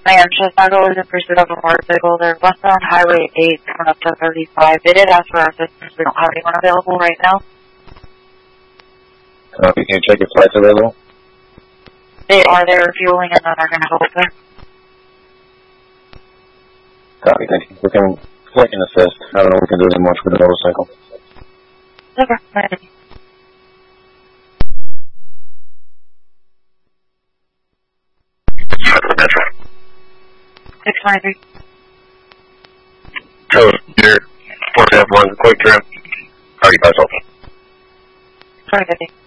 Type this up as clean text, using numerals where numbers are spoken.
My Chicago is in pursuit of a motorcycle. They're westbound Highway 8 coming up to 35. They did ask for our assistance. We don't have anyone available right now. You can check if flights available? They are there refueling and then are going to go there. Copy, thank you. We can assist. I don't know if we can do that much with a motorcycle. Never. Right. 623. So, you're 4-1, quick trim. Already passed off. 2050.